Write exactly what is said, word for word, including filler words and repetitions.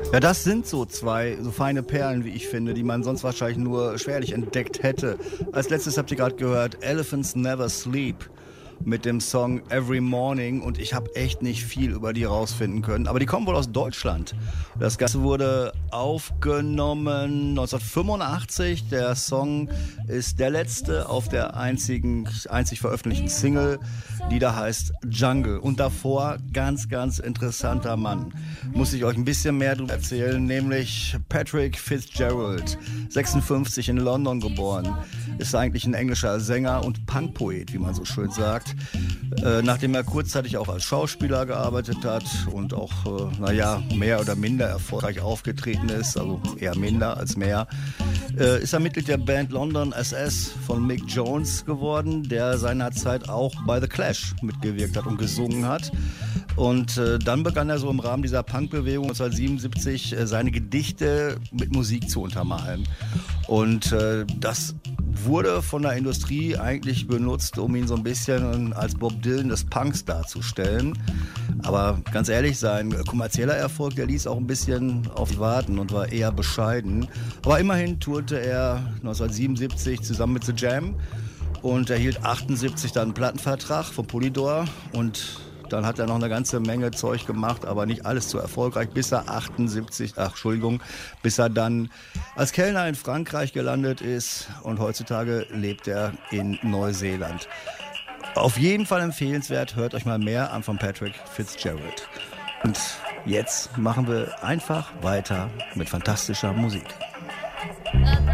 Ja, das sind so zwei so feine Perlen, wie ich finde, die man sonst wahrscheinlich nur schwerlich entdeckt hätte. Als letztes habt ihr gerade gehört Elephants Never Sleep mit dem Song Every Morning, und ich habe echt nicht viel über die rausfinden können. Aber die kommen wohl aus Deutschland. Das Ganze wurde aufgenommen neunzehnhundertfünfundachtzig. Der Song ist der letzte auf der einzigen, einzig veröffentlichten Single, die da heißt Jungle. Und davor ganz, ganz interessanter Mann. Muss ich euch ein bisschen mehr drüber erzählen, nämlich Patrick Fitzgerald, sechsundfünfzig in London geboren. Ist eigentlich ein englischer Sänger und Punkpoet, wie man so schön sagt. Äh, nachdem er kurzzeitig auch als Schauspieler gearbeitet hat und auch, äh, naja, mehr oder minder erfolgreich aufgetreten ist, also eher minder als mehr, äh, ist er Mitglied der Band London S S von Mick Jones geworden, der seinerzeit auch bei The Clash mitgewirkt hat und gesungen hat. Und äh, dann begann er so im Rahmen dieser Punkbewegung neunzehnhundertsiebenundsiebzig äh, seine Gedichte mit Musik zu untermalen. Und äh, das wurde von der Industrie eigentlich benutzt, um ihn so ein bisschen als Bob Dylan des Punks darzustellen. Aber ganz ehrlich, sein kommerzieller Erfolg, der ließ auch ein bisschen auf sich warten und war eher bescheiden. Aber immerhin tourte er neunzehnhundertsiebenundsiebzig zusammen mit The Jam und erhielt achtundsiebzig dann einen Plattenvertrag von Polydor, und dann hat er noch eine ganze Menge Zeug gemacht, aber nicht alles so erfolgreich, bis er achtundsiebzig, ach Entschuldigung, bis er dann als Kellner in Frankreich gelandet ist, und heutzutage lebt er in Neuseeland. Auf jeden Fall empfehlenswert, hört euch mal mehr an von Patrick Fitzgerald. Und jetzt machen wir einfach weiter mit fantastischer Musik.